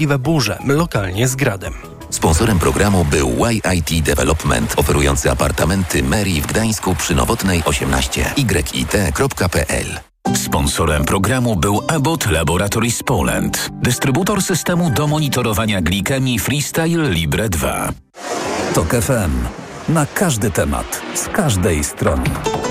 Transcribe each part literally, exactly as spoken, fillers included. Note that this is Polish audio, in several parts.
burze, lokalnie z gradem. Sponsorem programu był Y I T Development, oferujący apartamenty Mary w Gdańsku przy Nowotnej osiemnaście, y i t kropka p l. Sponsorem programu był Abbott Laboratories Poland, dystrybutor systemu do monitorowania glikemii Freestyle Libre dwa. Tok F M. Na każdy temat, z każdej strony.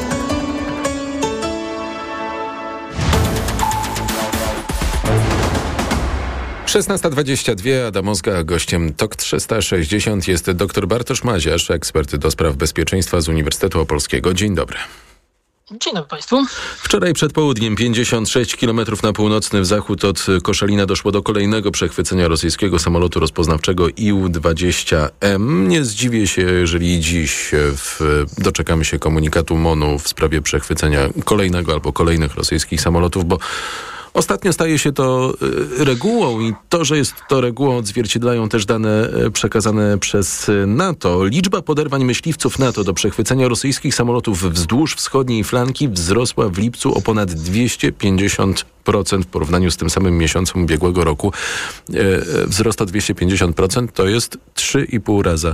szesnasta dwadzieścia dwa, Adam Ozga, gościem Tok trzysta sześćdziesiąt jest dr Bartosz Maziarz, ekspert do spraw bezpieczeństwa z Uniwersytetu Opolskiego. Dzień dobry. Dzień dobry Państwu. Wczoraj przed południem pięćdziesiąt sześć kilometrów na północny zachód od Koszalina doszło do kolejnego przechwycenia rosyjskiego samolotu rozpoznawczego I U dwadzieścia M. Nie zdziwię się, jeżeli dziś w, doczekamy się komunikatu MON-u w sprawie przechwycenia kolejnego albo kolejnych rosyjskich samolotów, bo ostatnio staje się to regułą i to, że jest to regułą, odzwierciedlają też dane przekazane przez NATO. Liczba poderwań myśliwców NATO do przechwycenia rosyjskich samolotów wzdłuż wschodniej flanki wzrosła w lipcu o ponad dwieście pięćdziesiąt procent w porównaniu z tym samym miesiącem ubiegłego roku. Wzrost o dwieście pięćdziesiąt procent to jest trzy i pół raza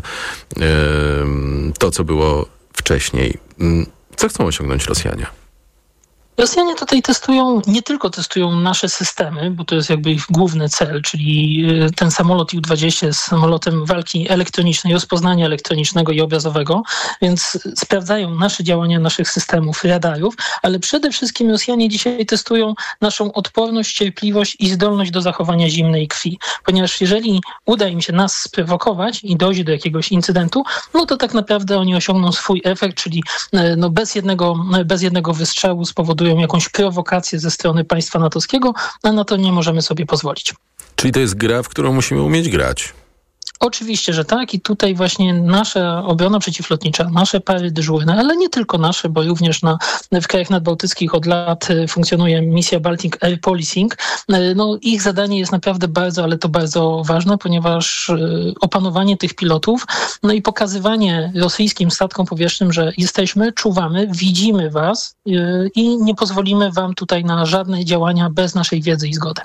to, co było wcześniej. Co chcą osiągnąć Rosjanie? Rosjanie tutaj testują, nie tylko testują nasze systemy, bo to jest jakby ich główny cel, czyli ten samolot I U dwadzieścia jest samolotem walki elektronicznej, rozpoznania elektronicznego i obrazowego, więc sprawdzają nasze działania naszych systemów, radarów, ale przede wszystkim Rosjanie dzisiaj testują naszą odporność, cierpliwość i zdolność do zachowania zimnej krwi, ponieważ jeżeli uda im się nas sprowokować i dojdzie do jakiegoś incydentu, no to tak naprawdę oni osiągną swój efekt, czyli no bez jednego, bez jednego wystrzału spowodują jakąś prowokację ze strony państwa natowskiego, a na to nie możemy sobie pozwolić. Czyli to jest gra, w którą musimy umieć grać. Oczywiście, że tak i tutaj właśnie nasza obrona przeciwlotnicza, nasze pary dyżurne, ale nie tylko nasze, bo również na, w krajach nadbałtyckich od lat funkcjonuje misja Baltic Air Policing. No, ich zadanie jest naprawdę bardzo, ale to bardzo ważne, ponieważ opanowanie tych pilotów, no i pokazywanie rosyjskim statkom powietrznym, że jesteśmy, czuwamy, widzimy was i nie pozwolimy wam tutaj na żadne działania bez naszej wiedzy i zgody.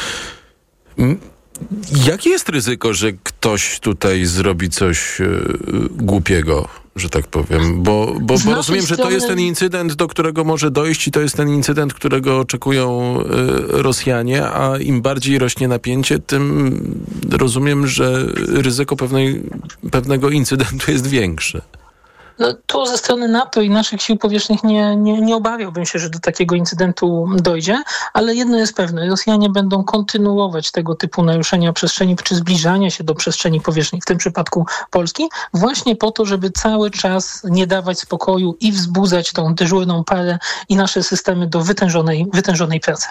Mm. Jakie jest ryzyko, że ktoś tutaj zrobi coś yy, głupiego, że tak powiem? Bo, bo, bo rozumiem, że to jest ten incydent, do którego może dojść i to jest ten incydent, którego oczekują yy, Rosjanie, a im bardziej rośnie napięcie, tym rozumiem, że ryzyko pewnej, pewnego incydentu jest większe. No, tu ze strony NATO i naszych sił powietrznych nie, nie, nie obawiałbym się, że do takiego incydentu dojdzie, ale jedno jest pewne, Rosjanie będą kontynuować tego typu naruszenia przestrzeni czy zbliżania się do przestrzeni powietrznej, w tym przypadku Polski, właśnie po to, żeby cały czas nie dawać spokoju i wzbudzać tą dyżurną parę i nasze systemy do wytężonej, wytężonej pracy.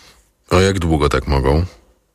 A jak długo tak mogą?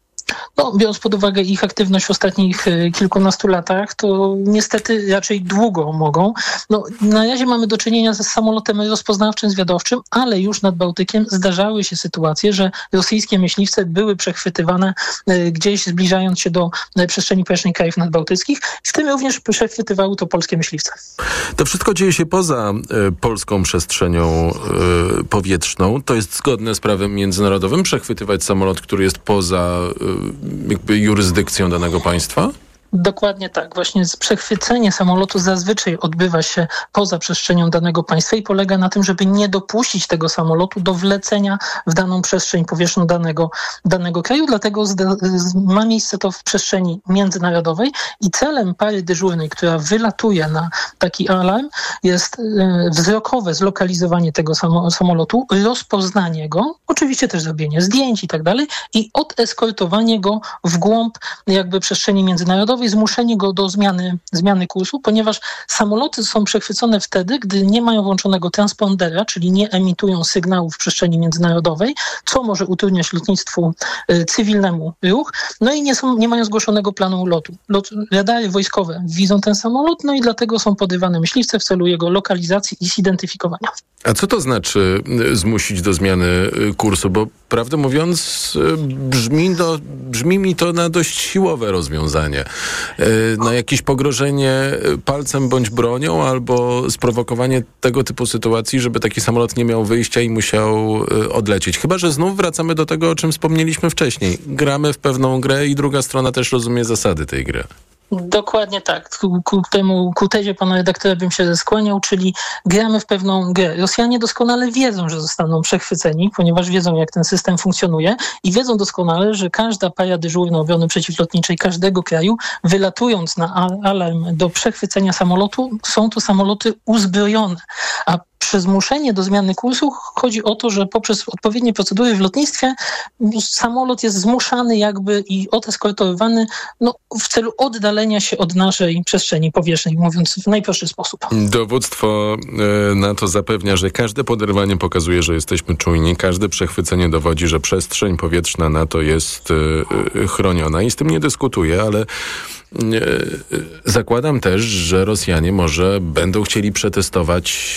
No, biorąc pod uwagę ich aktywność w ostatnich kilkunastu latach, to niestety raczej długo mogą. No, na razie mamy do czynienia z samolotem rozpoznawczym, zwiadowczym, ale już nad Bałtykiem zdarzały się sytuacje, że rosyjskie myśliwce były przechwytywane gdzieś zbliżając się do przestrzeni powietrznej krajów nadbałtyckich. W tym również przechwytywały to polskie myśliwce. To wszystko dzieje się poza y, polską przestrzenią y, powietrzną. To jest zgodne z prawem międzynarodowym przechwytywać samolot, który jest poza y, jakby jurysdykcją danego państwa? Dokładnie tak. Właśnie przechwycenie samolotu zazwyczaj odbywa się poza przestrzenią danego państwa i polega na tym, żeby nie dopuścić tego samolotu do wlecenia w daną przestrzeń powietrzną danego, danego kraju. Dlatego zda, ma miejsce to w przestrzeni międzynarodowej i celem pary dyżurnej, która wylatuje na taki alarm, jest wzrokowe zlokalizowanie tego samolotu, rozpoznanie go, oczywiście też zrobienie zdjęć i tak dalej i odeskortowanie go w głąb jakby przestrzeni międzynarodowej, zmuszenie go do zmiany, zmiany kursu, ponieważ samoloty są przechwycone wtedy, gdy nie mają włączonego transpondera, czyli nie emitują sygnałów w przestrzeni międzynarodowej, co może utrudniać lotnictwu y, cywilnemu ruch, no i nie, są, nie mają zgłoszonego planu lotu. Lot, radary wojskowe widzą ten samolot, no i dlatego są podrywane myśliwce w celu jego lokalizacji i zidentyfikowania. A co to znaczy zmusić do zmiany kursu? Bo prawdę mówiąc brzmi, do, brzmi mi to na dość siłowe rozwiązanie. na jakieś pogrożenie palcem bądź bronią albo sprowokowanie tego typu sytuacji, żeby taki samolot nie miał wyjścia i musiał odlecieć. Chyba że znów wracamy do tego, o czym wspomnieliśmy wcześniej. Gramy w pewną grę i druga strona też rozumie zasady tej gry. Dokładnie tak. Ku, ku temu, ku tezie pana redaktora bym się skłaniał, czyli gramy w pewną grę. Rosjanie doskonale wiedzą, że zostaną przechwyceni, ponieważ wiedzą, jak ten system funkcjonuje i wiedzą doskonale, że każda para dyżurna obrony przeciwlotniczej każdego kraju, wylatując na alarm do przechwycenia samolotu, są to samoloty uzbrojone. A przez zmuszenie do zmiany kursu chodzi o to, że poprzez odpowiednie procedury w lotnictwie samolot jest zmuszany jakby i odeskortowany no, w celu oddalenia się od naszej przestrzeni powietrznej, mówiąc w najprostszy sposób. Dowództwo NATO zapewnia, że każde poderwanie pokazuje, że jesteśmy czujni. Każde przechwycenie dowodzi, że przestrzeń powietrzna NATO jest chroniona i z tym nie dyskutuję, ale zakładam też, że Rosjanie może będą chcieli przetestować,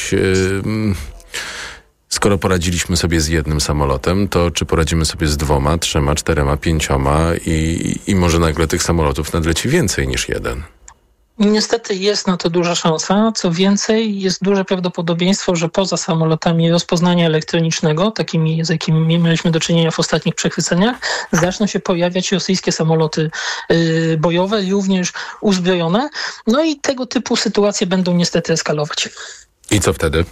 skoro poradziliśmy sobie z jednym samolotem, to czy poradzimy sobie z dwoma, trzema, czterema, pięcioma i, i może nagle tych samolotów nadleci więcej niż jeden. Niestety jest na to duża szansa. Co więcej, jest duże prawdopodobieństwo, że poza samolotami rozpoznania elektronicznego, takimi, z jakimi mieliśmy do czynienia w ostatnich przechwyceniach, zaczną się pojawiać rosyjskie samoloty y, bojowe, również uzbrojone. No i tego typu sytuacje będą niestety eskalować. I co wtedy?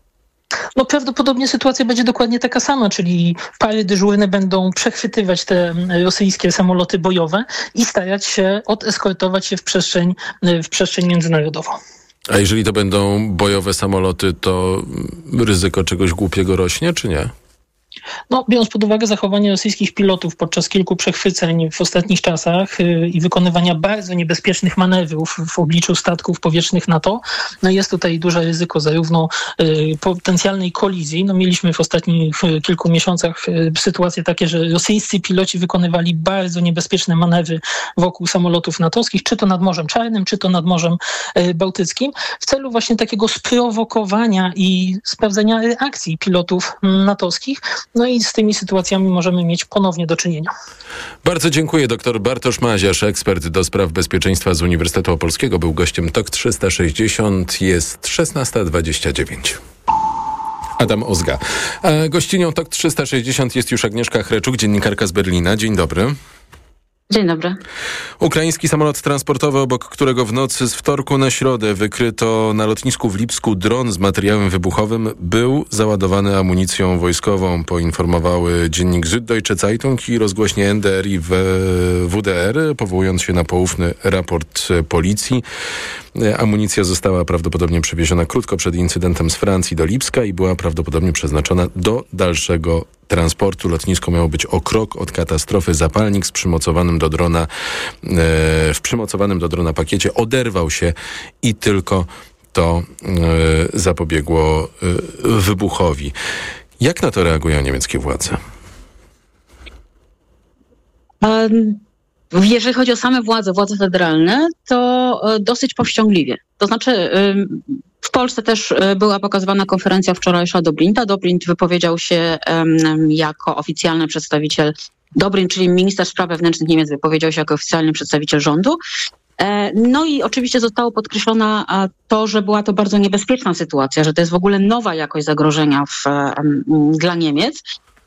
No prawdopodobnie sytuacja będzie dokładnie taka sama, czyli pary dyżurne będą przechwytywać te rosyjskie samoloty bojowe i starać się odeskortować je w przestrzeń, w przestrzeń międzynarodową. A jeżeli to będą bojowe samoloty, to ryzyko czegoś głupiego rośnie, czy nie? No, biorąc pod uwagę zachowanie rosyjskich pilotów podczas kilku przechwyceń w ostatnich czasach yy, i wykonywania bardzo niebezpiecznych manewrów w obliczu statków powietrznych NATO, no jest tutaj duże ryzyko zarówno yy, potencjalnej kolizji. No, mieliśmy w ostatnich yy, kilku miesiącach yy, sytuacje takie, że rosyjscy piloci wykonywali bardzo niebezpieczne manewry wokół samolotów natowskich, czy to nad Morzem Czarnym, czy to nad Morzem yy, Bałtyckim, w celu właśnie takiego sprowokowania i sprawdzenia reakcji pilotów natowskich. No i z tymi sytuacjami możemy mieć ponownie do czynienia. Bardzo dziękuję. Doktor Bartosz Maziarz, ekspert do spraw bezpieczeństwa z Uniwersytetu Opolskiego, był gościem T O K trzysta sześćdziesiąt. Jest szesnasta dwadzieścia dziewięć. Adam Ozga. A gościnią T O K trzysta sześćdziesiąt jest już Agnieszka Hreczuk, dziennikarka z Berlina. Dzień dobry. Dzień dobry. Ukraiński samolot transportowy, obok którego w nocy z wtorku na środę wykryto na lotnisku w Lipsku dron z materiałem wybuchowym, był załadowany amunicją wojskową, poinformowały dziennik Süddeutsche Zeitung i rozgłośnie N D R i W D R, powołując się na poufny raport policji. Amunicja została prawdopodobnie przewieziona krótko przed incydentem z Francji do Lipska i była prawdopodobnie przeznaczona do dalszego transportu. Lotnisko miało być o krok od katastrofy. Zapalnik z przymocowanym do drona, e, w przymocowanym do drona pakiecie oderwał się i tylko to e, zapobiegło e, wybuchowi. Jak na to reagują niemieckie władze? Um. Jeżeli chodzi o same władze, władze federalne, to dosyć powściągliwie. To znaczy w Polsce też była pokazywana konferencja wczorajsza Dobrinta. Dobrindt wypowiedział się jako oficjalny przedstawiciel, Dobrindt, czyli minister spraw wewnętrznych Niemiec, wypowiedział się jako oficjalny przedstawiciel rządu. No i oczywiście zostało podkreślone to, że była to bardzo niebezpieczna sytuacja, że to jest w ogóle nowa jakość zagrożenia w, dla Niemiec.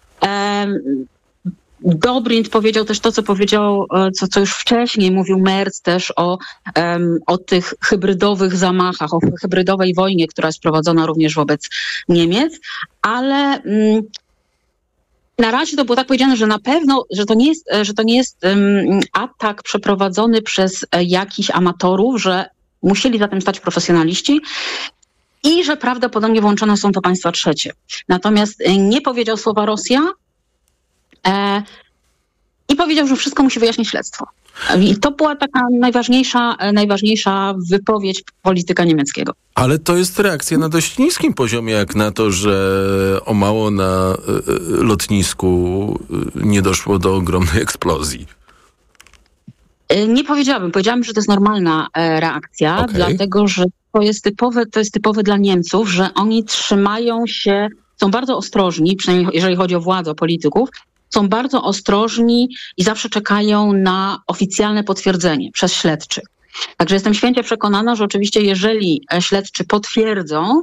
Dobrindt powiedział też to, co powiedział, co, co już wcześniej mówił Merz też o, um, o tych hybrydowych zamachach, o hybrydowej wojnie, która jest prowadzona również wobec Niemiec, ale um, na razie to było tak powiedziane, że na pewno, że to nie jest, że to nie jest um, atak przeprowadzony przez jakichś amatorów, że musieli za tym stać profesjonaliści i że prawdopodobnie włączone są to państwa trzecie. Natomiast nie powiedział słowa Rosja, E, I powiedział, że wszystko musi wyjaśnić śledztwo. I to była taka najważniejsza, najważniejsza wypowiedź polityka niemieckiego. Ale to jest reakcja na dość niskim poziomie, jak na to, że o mało na lotnisku nie doszło do ogromnej eksplozji. Nie powiedziałabym. Powiedziałabym, że to jest normalna reakcja, okay. Dlatego że to jest typowe, to jest typowe dla Niemców, że oni trzymają się, są bardzo ostrożni, przynajmniej jeżeli chodzi o władzę, o polityków, są bardzo ostrożni i zawsze czekają na oficjalne potwierdzenie przez śledczych. Także jestem święcie przekonana, że oczywiście jeżeli śledczy potwierdzą,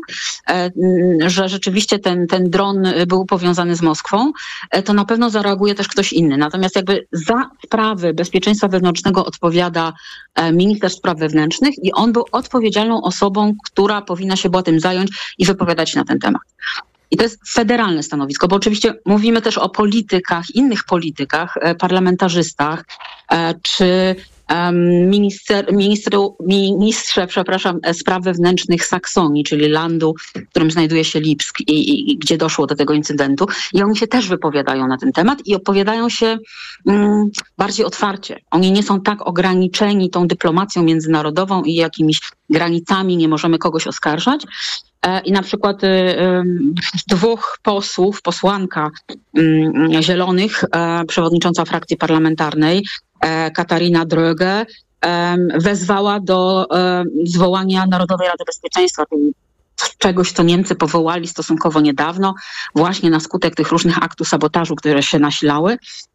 że rzeczywiście ten, ten dron był powiązany z Moskwą, to na pewno zareaguje też ktoś inny. Natomiast jakby za sprawy bezpieczeństwa wewnętrznego odpowiada minister spraw wewnętrznych i on był odpowiedzialną osobą, która powinna się była tym zająć i wypowiadać się na ten temat. I to jest federalne stanowisko, bo oczywiście mówimy też o politykach, innych politykach, parlamentarzystach, czy Minister, ministru, ministrze, przepraszam, spraw wewnętrznych Saksonii, czyli landu, w którym znajduje się Lipsk i, i, i gdzie doszło do tego incydentu. I oni się też wypowiadają na ten temat i opowiadają się mm, bardziej otwarcie. Oni nie są tak ograniczeni tą dyplomacją międzynarodową i jakimiś granicami, nie możemy kogoś oskarżać. I na przykład y, y, dwóch posłów, posłanka y, Zielonych, y, przewodnicząca frakcji parlamentarnej, Katarina Dröge, wezwała do zwołania Narodowej Rady Bezpieczeństwa, czyli czegoś, co Niemcy powołali stosunkowo niedawno, właśnie na skutek tych różnych aktów sabotażu, które się nasilały.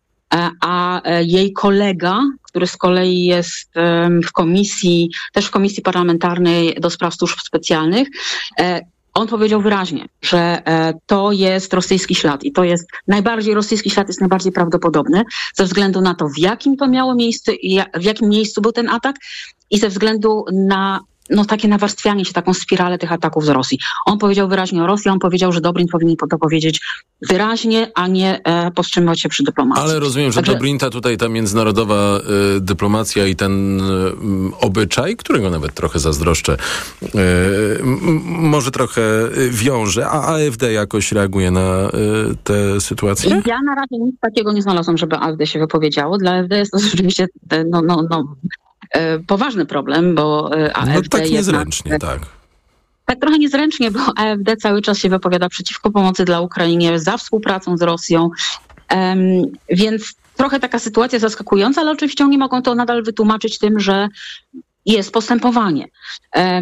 A jej kolega, który z kolei jest w komisji, też w komisji parlamentarnej do spraw służb specjalnych, on powiedział wyraźnie, że to jest rosyjski ślad i to jest najbardziej, rosyjski ślad jest najbardziej prawdopodobny ze względu na to, w jakim to miało miejsce i w jakim miejscu był ten atak i ze względu na no, takie nawarstwianie się, taką spiralę tych ataków z Rosji. On powiedział wyraźnie o Rosji, on powiedział, że Dobrin powinien to powiedzieć wyraźnie, a nie e, powstrzymywać się przy dyplomacji. Ale rozumiem, że Także... Dobrin ta tutaj ta międzynarodowa y, dyplomacja i ten y, obyczaj, którego nawet trochę zazdroszczę, y, m, może trochę wiąże, a A F D jakoś reaguje na y, tę sytuację? Ja na razie nic takiego nie znalazłam, żeby A F D się wypowiedziało. Dla A F D jest to rzeczywiście no, no, no, poważny problem, bo A F D no tak jednak, niezręcznie, tak. Tak trochę niezręcznie, bo A F D cały czas się wypowiada przeciwko pomocy dla Ukrainie, za współpracą z Rosją, um, więc trochę taka sytuacja zaskakująca, ale oczywiście oni mogą to nadal wytłumaczyć tym, że jest postępowanie. Um,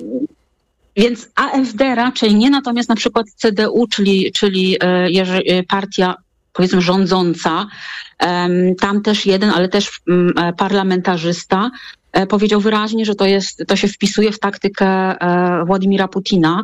więc A F D raczej nie, natomiast na przykład C D U, czyli, czyli e, partia powiedzmy rządząca, tam też jeden, ale też parlamentarzysta powiedział wyraźnie, że to jest, to się wpisuje w taktykę Władimira Putina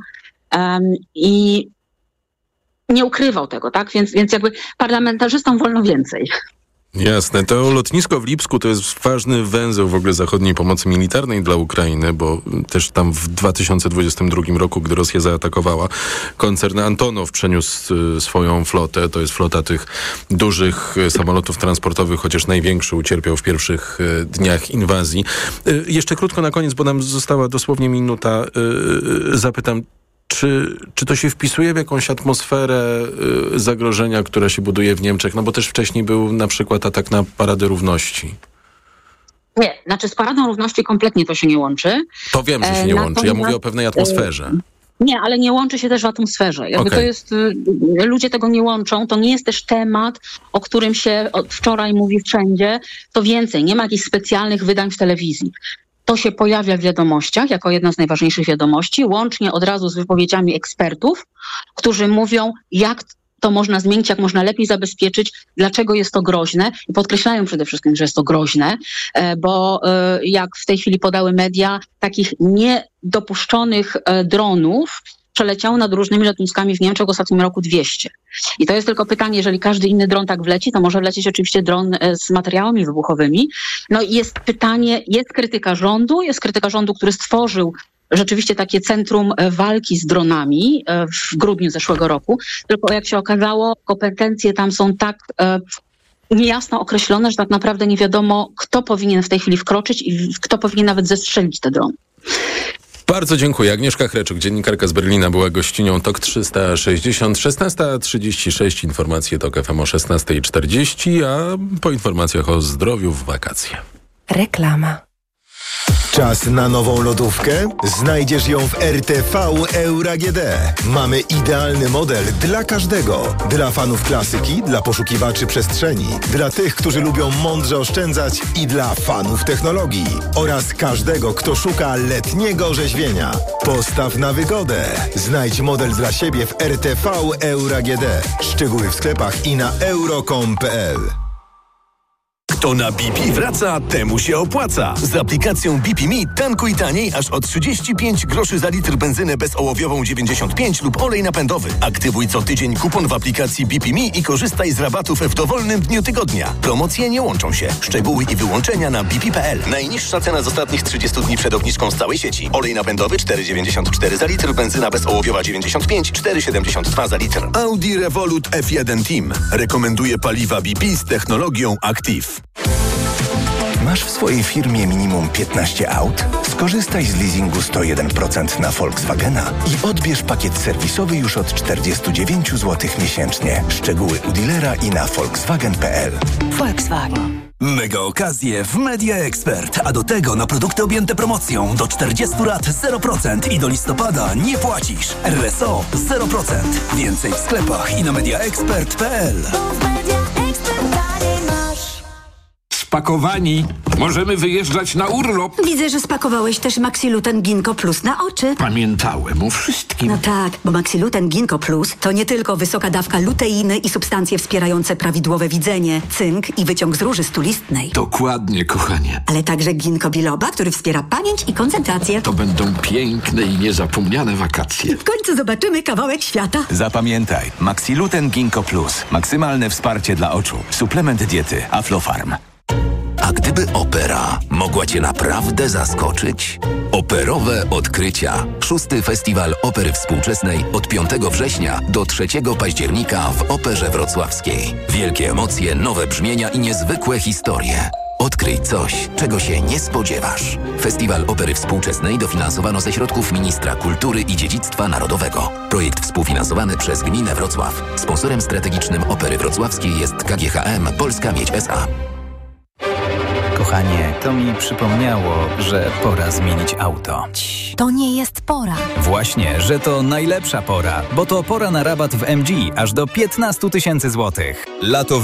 i nie ukrywał tego, tak? Więc, więc jakby parlamentarzystom wolno więcej. Jasne. To lotnisko w Lipsku to jest ważny węzeł w ogóle zachodniej pomocy militarnej dla Ukrainy, bo też tam w dwa tysiące dwudziestym drugim roku, gdy Rosja zaatakowała, koncern Antonow przeniósł swoją flotę. To jest flota tych dużych samolotów transportowych, chociaż największy ucierpiał w pierwszych dniach inwazji. Jeszcze krótko na koniec, bo nam została dosłownie minuta. Zapytam, Czy, czy to się wpisuje w jakąś atmosferę y, zagrożenia, która się buduje w Niemczech? No bo też wcześniej był na przykład atak na Paradę Równości. Nie, znaczy z Paradą Równości kompletnie to się nie łączy. To wiem, że się nie e, łączy. Ja mówię o pewnej atmosferze. Nie, ale nie łączy się też w atmosferze. Jakby okay. To jest, ludzie tego nie łączą. To nie jest też temat, o którym się od wczoraj mówi wszędzie. To więcej, nie ma jakichś specjalnych wydań w telewizji. To się pojawia w wiadomościach jako jedna z najważniejszych wiadomości, łącznie od razu z wypowiedziami ekspertów, którzy mówią, jak to można zmienić, jak można lepiej zabezpieczyć, dlaczego jest to groźne i podkreślają przede wszystkim, że jest to groźne, bo jak w tej chwili podały media, takich niedopuszczonych dronów przeleciało nad różnymi lotniskami w Niemczech w ostatnim roku dwieście. I to jest tylko pytanie, jeżeli każdy inny dron tak wleci, to może wlecieć oczywiście dron z materiałami wybuchowymi. No i jest pytanie, jest krytyka rządu, jest krytyka rządu, który stworzył rzeczywiście takie centrum walki z dronami w grudniu zeszłego roku. Tylko jak się okazało, kompetencje tam są tak e, niejasno określone, że tak naprawdę nie wiadomo, kto powinien w tej chwili wkroczyć i kto powinien nawet zestrzelić te drony. Bardzo dziękuję. Agnieszka Hreczuk, dziennikarka z Berlina, była gościnią Tok trzysta sześćdziesiąt. szesnasta trzydzieści sześć, informacje Tok F M o szesnasta czterdzieści, a po informacjach o zdrowiu w wakacje. Reklama. Czas na nową lodówkę? Znajdziesz ją w R T V Euro A G D. Mamy idealny model dla każdego. Dla fanów klasyki, dla poszukiwaczy przestrzeni, dla tych, którzy lubią mądrze oszczędzać i dla fanów technologii. Oraz każdego, kto szuka letniego orzeźwienia. Postaw na wygodę. Znajdź model dla siebie w R T V Euro A G D. Szczegóły w sklepach i na euro kropka com kropka p l. Kto na B P wraca, temu się opłaca. Z aplikacją B P Me tankuj taniej aż o trzydzieści pięć groszy za litr benzynę bezołowiową dziewięćdziesiąt pięć lub olej napędowy. Aktywuj co tydzień kupon w aplikacji B P Me i korzystaj z rabatów w dowolnym dniu tygodnia. Promocje nie łączą się. Szczegóły i wyłączenia na b p kropka p l. Najniższa cena z ostatnich trzydziestu dni przed obniżką z całej sieci. Olej napędowy cztery dziewięćdziesiąt cztery za litr, benzyna bezołowiowa dziewięćdziesiąt pięć, cztery siedemdziesiąt dwa za litr. Audi Revolut F jeden Team rekomenduje paliwa B P z technologią Active. Masz w swojej firmie minimum piętnaście aut? Skorzystaj z leasingu sto jeden procent na Volkswagena i odbierz pakiet serwisowy już od czterdzieści dziewięć złotych miesięcznie. Szczegóły u dealera i na volkswagen kropka p l. Volkswagen. Mega okazje w Media Expert, a do tego na produkty objęte promocją do czterdziestu lat zero procent i do listopada nie płacisz. R S O zero procent. Więcej w sklepach i na media expert kropka p l. Spakowani. Możemy wyjeżdżać na urlop. Widzę, że spakowałeś też Maxiluten Ginkgo Plus na oczy. Pamiętałem o wszystkim. No tak, bo Maxiluten Ginkgo Plus to nie tylko wysoka dawka luteiny i substancje wspierające prawidłowe widzenie, cynk i wyciąg z róży stulistnej. Dokładnie, kochanie. Ale także ginkgo biloba, który wspiera pamięć i koncentrację. To będą piękne i niezapomniane wakacje. W końcu zobaczymy kawałek świata. Zapamiętaj, Maxiluten Ginkgo Plus. Maksymalne wsparcie dla oczu. Suplement diety Aflofarm. A gdyby opera mogła Cię naprawdę zaskoczyć? Operowe odkrycia. Szósty Festiwal Opery Współczesnej od piątego września do trzeciego października w Operze Wrocławskiej. Wielkie emocje, nowe brzmienia i niezwykłe historie. Odkryj coś, czego się nie spodziewasz. Festiwal Opery Współczesnej dofinansowano ze środków Ministra Kultury i Dziedzictwa Narodowego. Projekt współfinansowany przez Gminę Wrocław. Sponsorem strategicznym Opery Wrocławskiej jest K G H M Polska Miedź S A. Kochanie, to mi przypomniało, że pora zmienić auto. To nie jest pora. Właśnie, że to najlepsza pora, bo to pora na rabat w M G aż do piętnaście tysięcy złotych. Lato